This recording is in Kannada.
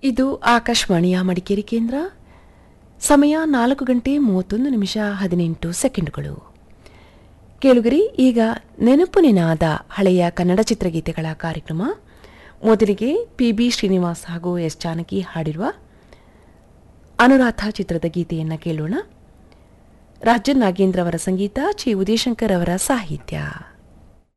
ಇದು ಆಕಾಶವಾಣಿಯ ಮಡಿಕೇರಿ ಕೇಂದ್ರ. ಸಮಯ 4:31 ಕೇಳುಗರಿ, ಈಗ ನೆನಪು ನಿನಾದ ಹಳೆಯ ಕನ್ನಡ ಚಿತ್ರಗೀತೆಗಳ ಕಾರ್ಯಕ್ರಮ. ಮೊದಲಿಗೆ ಪಿ.ಬಿ. ಶ್ರೀನಿವಾಸ್ ಹಾಗೂ ಎಸ್ ಜಾನಕಿ ಹಾಡಿರುವ ಅನುರಾಧ ಚಿತ್ರದ ಗೀತೆಯನ್ನು ಕೇಳೋಣ. ರಾಜನ್ ನಾಗೇಂದ್ರ ಅವರ ಸಂಗೀತ, ಚಿ ಉದಯಶಂಕರ್ ಅವರ ಸಾಹಿತ್ಯ.